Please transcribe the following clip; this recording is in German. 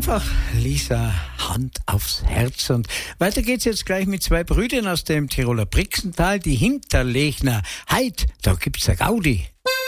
einfach, Lisa, Hand aufs Herz. Und weiter geht's jetzt gleich mit zwei Brüdern aus dem Tiroler Brixental, die Hinterlechner. Heit, da gibt's a Gaudi.